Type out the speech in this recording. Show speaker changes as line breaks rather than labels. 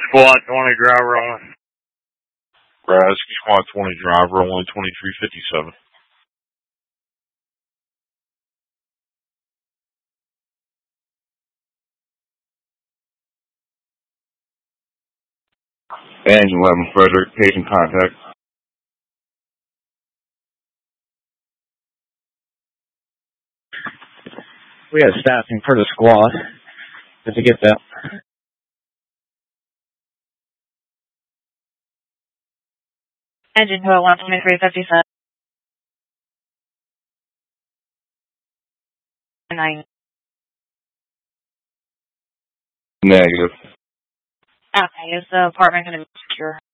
Squad 20 driver on.
Rask, Squad 20 driver, only 2357.
Engine 11, Frederick, paging contact.
We have staffing for the squad. Did you get that?
Engine 201, 2357. 9.
Negative.
Okay, is the apartment going to be secure?